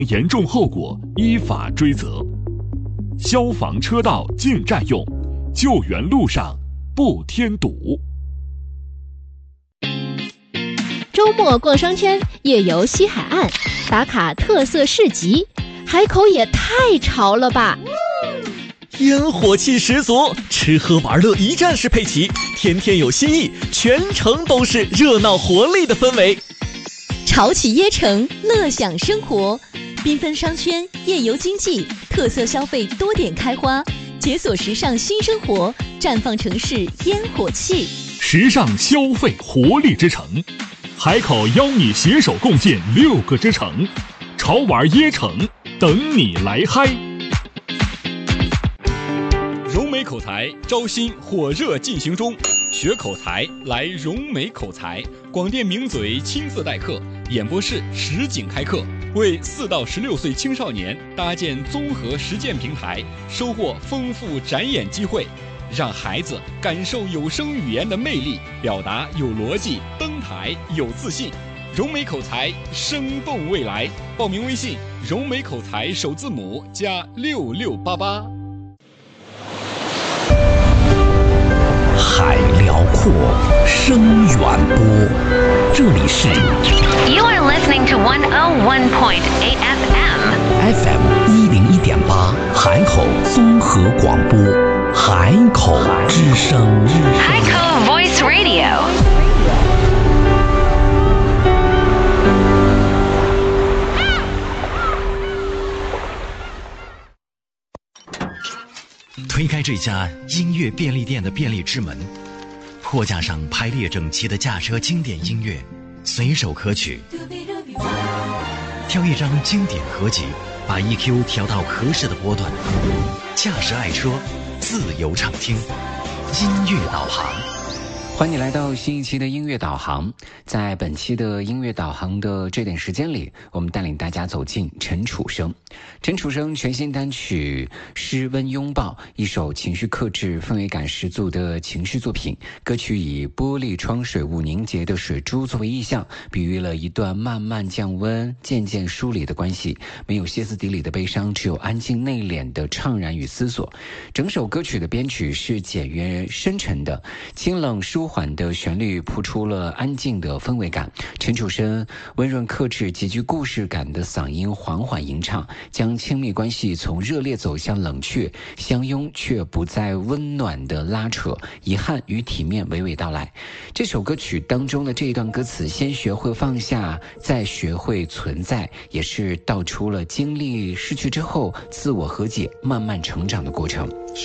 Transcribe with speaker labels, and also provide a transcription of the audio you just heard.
Speaker 1: 严重后果依法追责。消防车道禁占用，救援路上不添堵。
Speaker 2: 周末逛商圈，夜游西海岸，打卡特色市集，海口也太潮了吧！
Speaker 3: 烟火气十足，吃喝玩乐一站式配齐，天天有新意，全程都是热闹活力的氛围。
Speaker 2: 潮起椰城，乐享生活，缤纷商圈，夜游经济，特色消费多点开花，解锁时尚新生活，绽放城市烟火气。
Speaker 1: 时尚消费活力之城，海口邀你携手共建6个之城，潮玩椰城等你来嗨。
Speaker 4: 融美口才招新火热进行中，学口才来融美口才，广电名嘴亲自代课，演播室实景开课，为4到16岁青少年搭建综合实践平台，收获丰富展演机会，让孩子感受有声语言的魅力，表达有逻辑，登台有自信。融美口才，生动未来。报名微信：融美口才首字母加6688。
Speaker 5: 海辽阔，声远播，这里是
Speaker 6: You are listening to 101.8
Speaker 5: FM 101.8海口综合广播，海口之声，
Speaker 6: 海口 Voice Radio。
Speaker 7: 推开这家音乐便利店的便利之门，货架上排列整齐的驾车经典音乐，随手可取。挑一张经典合集，把 EQ 调到合适的波段，驾驶爱车，自由畅听，音乐导航。
Speaker 8: 欢迎你来到新一期的音乐导航。在本期的音乐导航的这点时间里，我们带领大家走进陈楚生。陈楚生全新单曲《湿温拥抱》，一首情绪克制、氛围感十足的情绪作品。歌曲以玻璃窗水雾凝结的水珠作为意象，比喻了一段慢慢降温、渐渐疏离的关系。没有歇斯底里的悲伤，只有安静内敛的怅然与思索。整首歌曲的编曲是简约深沉的，清冷舒缓的旋律铺出了安静的氛围感。陈楚生温润克制、极具故事感的嗓音缓缓吟唱，将亲密关系从热烈走向冷却，相拥却不再温暖的拉扯，遗憾与体面娓娓道来。这首歌曲当中的这一段歌词，先学会放下，再学会存在，也是道出了经历失去之后自我和解、慢慢成长的过程。